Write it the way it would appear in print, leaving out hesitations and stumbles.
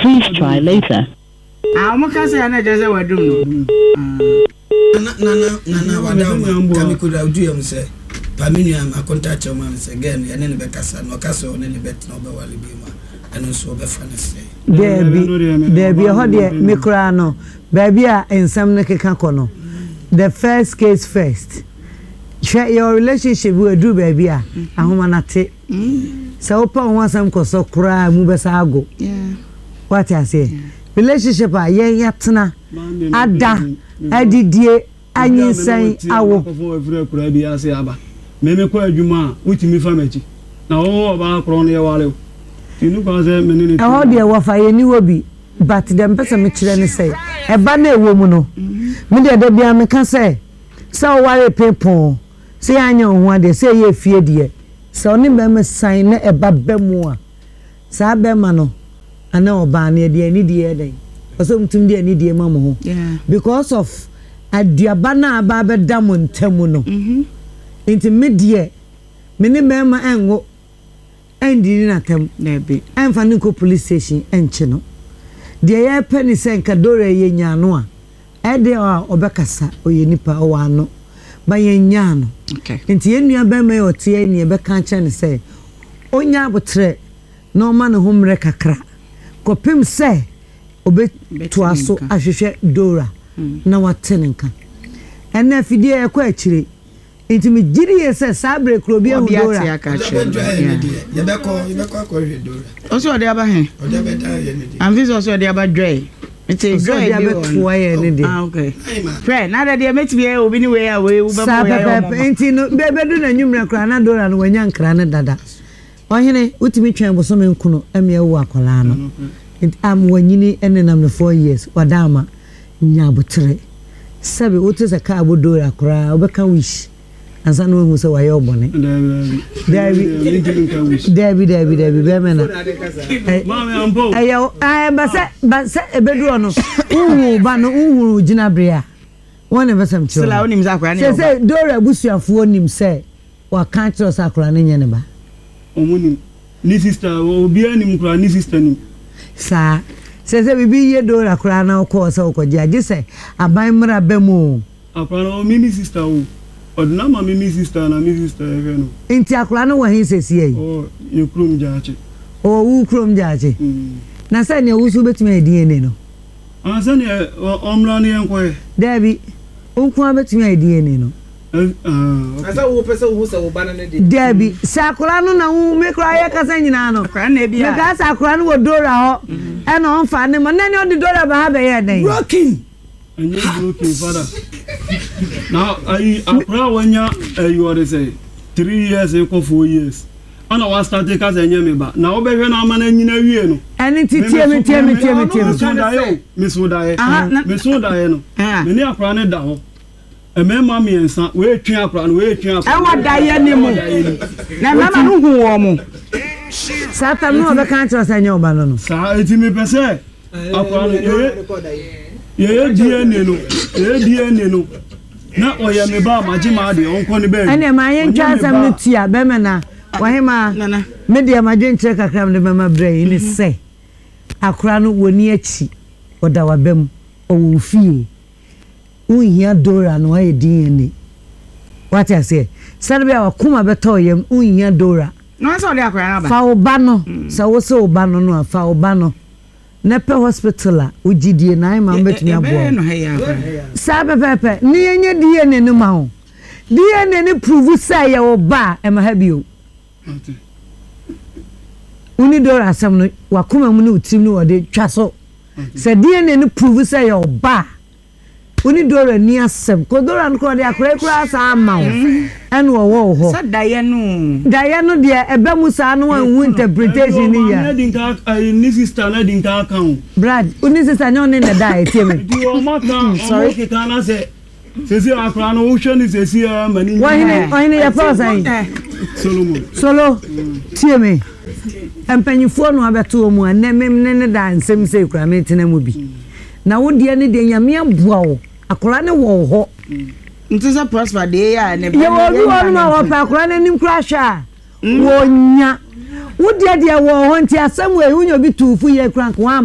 Please try later. I'm going to na just what do. Nana, what could I do? Say, Paminium, I contact your man again, and then Becassa, no castle, and any bet no Bawali Bima, and also be fancy. There be a hodie, Micrano, baby, and some Nekakono. The first case first. Share your relationship with Drew baby, a humanate. So, upon one some so cry, Mubasago. Yeah. What I say? Relationship, a yatna, Ada, Adidie, Anyin say, I will for every Kurabi. Meme kwa juma uti mi fameti na o ba kron ye wale tinu kwa ze menini e ho de wo fa ye ni wobi but dem pesa me kire ne say e ba na ewo mu no me de da bia me ka say so wale pepo say anya ho ade say ye fie de so oni be me sign na e ba ba mu a sa be ma no ana oba na de ani de den so mtum de ani de ma mo ho because of aduaba na aba be da mo ntamu no inti medie meni mema enwo endi na tem na be enfa ni ko police station enche no de ye pani senka dore ye nya no a ede a obekasa oye nipa o wa no ba ye nya no inti ye nua be me otie ni e be kan che ne se onya abotre no ma ne homre kakra kopim se obe toaso ahwehwe dora na watenenka ena fidie e kwa akire Inti mi jiri yese sabre krobi e hudora. Yebeko akore dora. Oso ode aba he. Ode beta ye ne di. Amviso oso ode aba dry. Ite dry dey on. Ah okay. Friend, na de meti be obi ni we ya we u be mo ya. Inti no bebedu na nwumre kra na dora no wanya nkra ne dada. Ohene utimi twen boso me nkuno eme ewu akola no. Inti am wanyini enenam no 4 years wadama nya botre. Sabe utese ka abodora kra obeka wish. Ansa no hu se wa ye obone David be mena mama ambo ayo ba se ebedu ono uhu ba no uhu gina brea wona besam cho sela onim zakora ne se dora busuafo onim se wa kan tro sakora ne nye ne ba omunim ni sister obi anim kura ni sister nim sa se bibi ye dora kura na ko se ko jaje se aban mra ba mu akora o mini sister o Odna ma mi sister na mi sister e no. Inti akura no wa hin sesi yi. Oh, you krom jaache. Oh, wu krom jaache. Na say ne wo su betumi DNA no. Ah, say ne omla ne enko e. Dabi. Onko betumi DNA no. Asa wo pese wo se wo bana ne de. Dabi, sakura no na wo me kra ye kasa nyina no. Kra na bia. Me ka sakura no wo dora ho. E no onfa ne mo na ne odi dora ba ha be ye den. Broken. And you broken father. Now I wanya you are say 3 years equal 4 years. And I was starting cause enye ba. Na obehwe na ama na nyina wie no. Eni titie me Miss Wodaye. Miss Wodaye no. Me ni akra ne da ho. E me ma me ensa we twen akra no we twen akra. E Wodaye ni mu. Na mama no hu wo mu. Sata no obeka ntra sa nya oba no. Sa eti me pese. Akra no ye DNA no. Na oya me ba majima de onko ne be ene ma yen twasam ne tia be me na wahema me de ma dwenkyere kakram de mama brain ni se akora no woni achi oda wa bem o fie unhia dora no aye DNA what I say sanbia wakuma beto yem unhia dora no so de akora na ba fa oba no sa wo se oba no no fa oba no Nepe hospital ujidie na ima mbetumi abo. Sabe pepe ni yenye DNA no ma ho. DNA ni prove say ya oba e ma ha bio. Uni dora asam no wakoma mu ni utim ni wode twaso. Se DNA ni prove say ya oba. Uni dora ni asem ko dora no ko de akura asa ama ho. En wo ho. Sa daye no de ebe musa no wan interpretation ni ya. Ni sister na dinka kan. Brad, uni sister no ne da e tie me. Di o mata sorry ke kana se sesi akura no wo hwe ni sesi mani. Wa hine ya fa sai. Solo tie me. Empanyifo no abeto mu anemem ne da nsem se kura me tena mu bi. Na wo de ne de nyame aboa wo. Akura ne wo ho. Ntisa prosper de ya ne. Ye wo no ma wo pa akura ne nim kura hwa. Wo nya. Wo de wo ho nti asem we unyo bi tufu ye kura nko